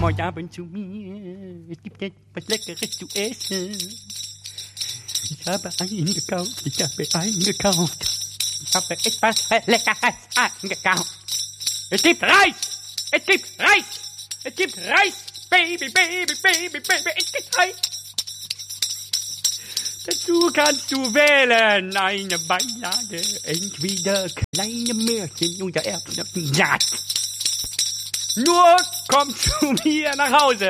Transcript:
Komm heute Abend zu mir, es gibt etwas Leckeres zu essen. Ich habe eingekauft, ich habe etwas Leckeres eingekauft. Es gibt Reis, es gibt Reis, Baby, es gibt Reis. Dazu kannst du wählen eine Beilage, entweder kleine Möhrchen oder Erbsensalat. Nur komm zu mir nach Hause.